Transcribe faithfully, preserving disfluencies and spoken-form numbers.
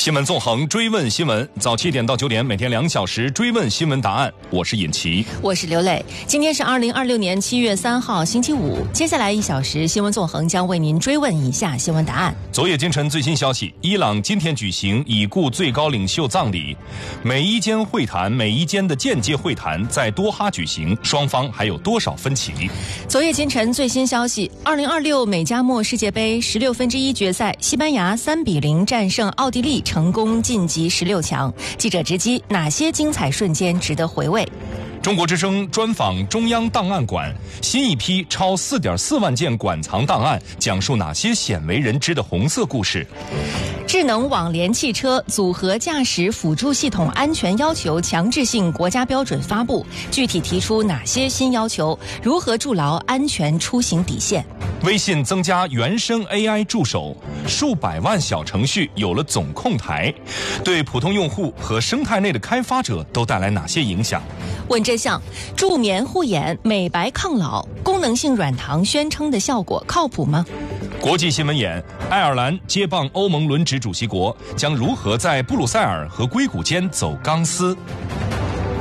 新闻纵横，追问新闻，早七点到九点，每天两小时追问新闻答案。我是尹奇， 我是刘磊。今天是二零二六年七月三号，星期五。接下来一小时，新闻纵横将为您追问以下新闻答案。 昨夜今晨最新消息，伊朗今天举行已故最高领袖葬礼，美伊间会谈、美伊间的间接会谈在多哈举行，双方还有多少分歧？ 昨夜今晨最新消息，二零二六美加墨世界杯十六分之一决赛，西班牙三比零战胜奥地利，成功晋级十六强。记者直击哪些精彩瞬间值得回味？ 中国之声专访中央档案馆，新一批超 四点四万件馆藏档案，讲述哪些鲜为人知的红色故事？ 智能网联汽车组合驾驶辅助系统安全要求强制性国家标准发布，具体提出哪些新要求？如何筑牢安全出行底线？ 微信增加原生 A I 助手，数百万小程序有了总控台，对普通用户和生态内的开发者都带来哪些影响？ 问真相，助眠护眼、美白抗老，功能性软糖宣称的效果靠谱吗？ 国际新闻眼，爱尔兰接棒欧盟轮值主席国，将如何在布鲁塞尔和硅谷间走钢丝？